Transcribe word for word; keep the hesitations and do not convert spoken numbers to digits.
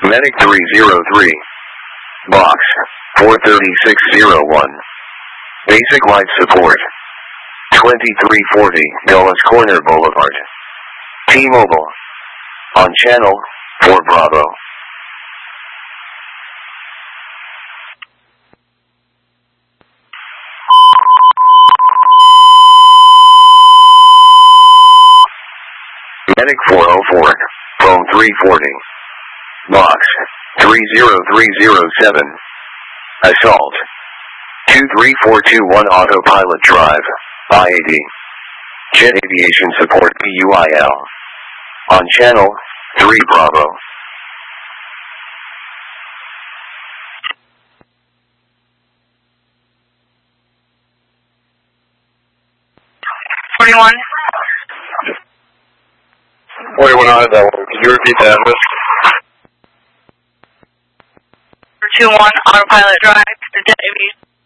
Medic three zero three. Box four three six zero one. Basic life support. twenty-three forty Dulles Corner Boulevard. T-Mobile. On channel four Bravo. Medic four oh four. Phone three forty. Box three zero three zero seven. Assault. two three four two one Autopilot Drive. I A D. Jet Aviation Support P U I L. On channel three Bravo. forty-one. forty-one on that one. Can you repeat the address? two one Autopilot Drive, the Jet Aviation.